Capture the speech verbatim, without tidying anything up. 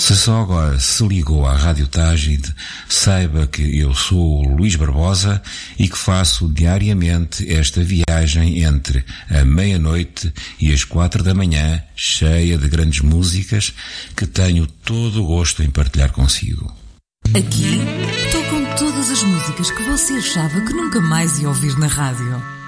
Se só agora se ligou à Rádio Tágide, saiba que eu sou o Luís Barbosa e que faço diariamente esta viagem entre a meia-noite e as quatro da manhã, cheia de grandes músicas que tenho todo o gosto em partilhar consigo. Aqui tocam todas as músicas que você achava que nunca mais ia ouvir na rádio.